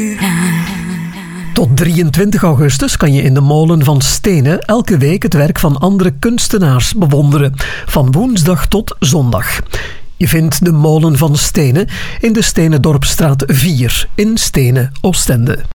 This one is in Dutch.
Tot 23 augustus kan je in de molen van Stenen elke week het werk van andere kunstenaars bewonderen, van woensdag tot zondag. Je vindt de molen van Stenen in de Stenendorpstraat 4 in Stenen, Oostende.